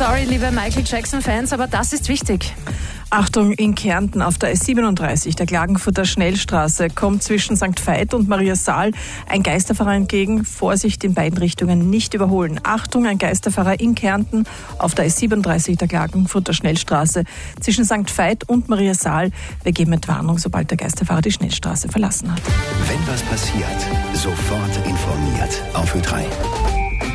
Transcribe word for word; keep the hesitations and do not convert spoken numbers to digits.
Sorry, liebe Michael Jackson-Fans, aber das ist wichtig. Achtung, in Kärnten auf der S siebenunddreißig, der Klagenfurter Schnellstraße, kommt zwischen Sankt Veit und Maria Saal ein Geisterfahrer entgegen. Vorsicht, in beiden Richtungen nicht überholen. Achtung, ein Geisterfahrer in Kärnten auf der S siebenunddreißig, der Klagenfurter Schnellstraße, zwischen Sankt Veit und Maria Saal. Wir geben Entwarnung, sobald der Geisterfahrer die Schnellstraße verlassen hat. Wenn was passiert, sofort informiert. Auf Ö drei.